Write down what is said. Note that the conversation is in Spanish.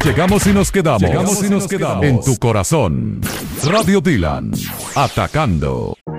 Llegamos y nos quedamos. En tu corazón. Radio Dylan. Atacando.